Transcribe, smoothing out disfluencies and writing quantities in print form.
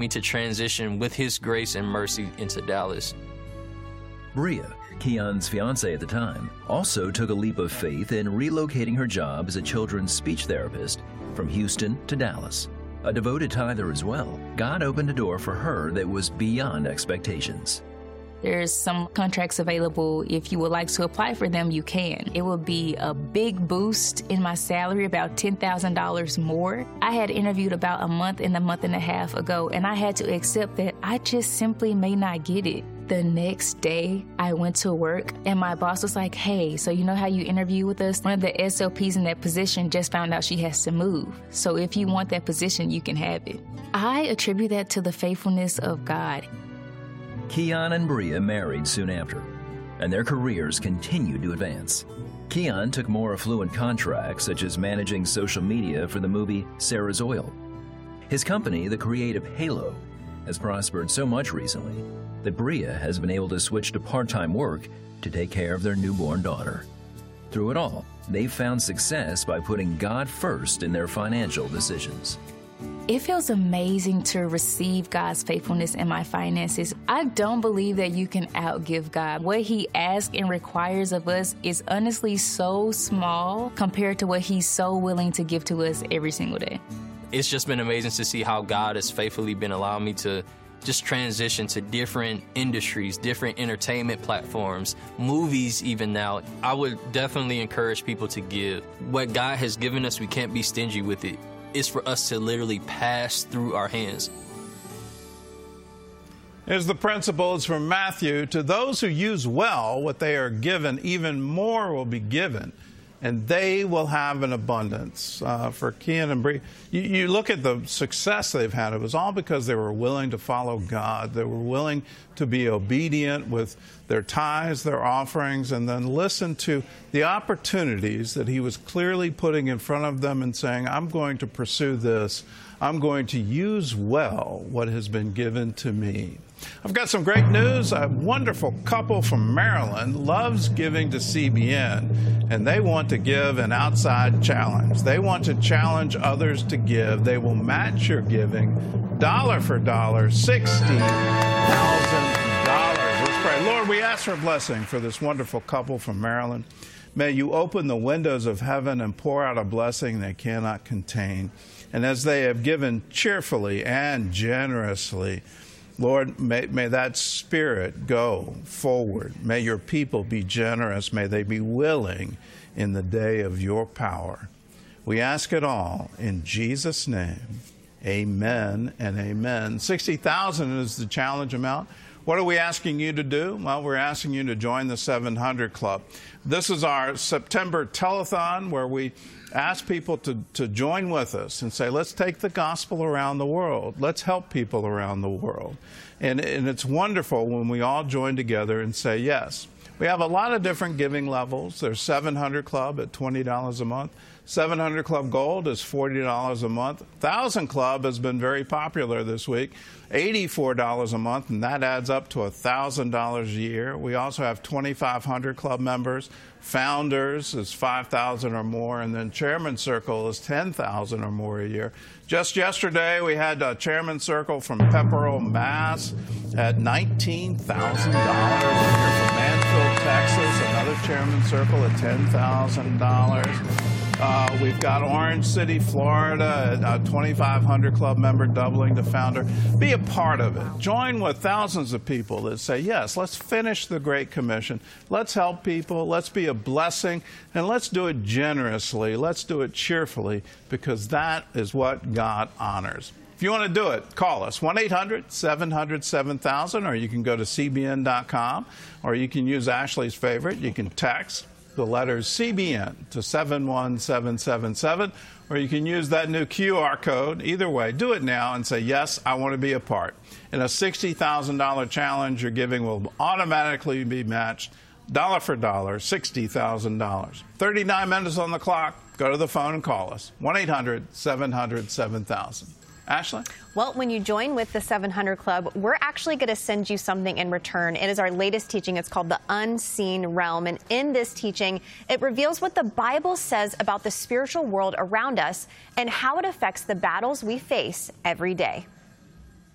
me to transition with His grace and mercy into Dallas. Bria, Keon's fiancée at the time, also took a leap of faith in relocating her job as a children's speech therapist from Houston to Dallas. A devoted tither as well, God opened a door for her that was beyond expectations. There's some contracts available. If you would like to apply for them, you can. It will be a big boost in my salary, about $10,000 more. I had interviewed about a month and a half ago, and I had to accept that I just simply may not get it. The next day, I went to work, and my boss was like, hey, so you know how you interview with us? One of the SLPs in that position just found out she has to move. So if you want that position, you can have it. I attribute that to the faithfulness of God. Keon and Bria married soon after, and their careers continued to advance. Keon took more affluent contracts, such as managing social media for the movie Sarah's Oil. His company, the creative Halo, has prospered so much recently that Bria has been able to switch to part-time work to take care of their newborn daughter. Through it all, they've found success by putting God first in their financial decisions. It feels amazing to receive God's faithfulness in my finances. I don't believe that you can outgive God. What He asks and requires of us is honestly so small compared to what He's so willing to give to us every single day. It's just been amazing to see how God has faithfully been allowing me to just transition to different industries, different entertainment platforms, movies even now. I would definitely encourage people to give. What God has given us, we can't be stingy with it. It's for us to literally pass through our hands. Here's the principles from Matthew. To those who use well what they are given, even more will be given, and they will have an abundance. For Keon and Bria, you look at the success they've had. It was all because they were willing to follow God. They were willing to be obedient with their tithes, their offerings, and then listen to the opportunities that He was clearly putting in front of them and saying, I'm going to pursue this. I'm going to use well what has been given to me. I've got some great news. A wonderful couple from Maryland loves giving to CBN, and they want to give an outside challenge. They want to challenge others to give. They will match your giving dollar for dollar, $60,000. Let's pray. Lord, we ask for a blessing for this wonderful couple from Maryland. May you open the windows of heaven and pour out a blessing they cannot contain. And as they have given cheerfully and generously, Lord, may that spirit go forward. May your people be generous. May they be willing in the day of your power. We ask it all in Jesus' name. Amen and amen. $60,000 is the challenge amount. What are we asking you to do? Well, we're asking you to join the 700 Club. This is our September telethon where we ask people to join with us and say, let's take the gospel around the world. Let's help people around the world. And it's wonderful when we all join together and say yes. We have a lot of different giving levels. There's 700 Club at $20 a month. 700 Club Gold is $40 a month. 1000 Club has been very popular this week, $84 a month, and that adds up to $1,000 a year. We also have 2500 Club members. Founders is $5,000 or more, and then Chairman's Circle is $10,000 or more a year. Just yesterday, we had a Chairman's Circle from Pepperell, Mass. at $19,000. If you're from Mansfield, Texas, another Chairman's Circle at $10,000. We've got Orange City, Florida, a 2,500 Club member doubling the founder. Be a part of it. Join with thousands of people that say, yes, let's finish the Great Commission. Let's help people. Let's be a blessing. And let's do it generously. Let's do it cheerfully, because that is what God honors. If you want to do it, call us, 1-800-700-7000, or you can go to cbn.com, or you can use Ashley's favorite. You can text the letters CBN to 71777, or you can use that new QR code. Either way, do it now and say, yes, I want to be a part. In a $60,000 challenge, your giving will automatically be matched dollar for dollar, $60,000. 39 minutes on the clock. Go to the phone and call us, 1-800-700-7000. Ashley? Well, when you join with the 700 Club, we're actually going to send you something in return. It is our latest teaching. It's called The Unseen Realm. And in this teaching, it reveals what the Bible says about the spiritual world around us and how it affects the battles we face every day.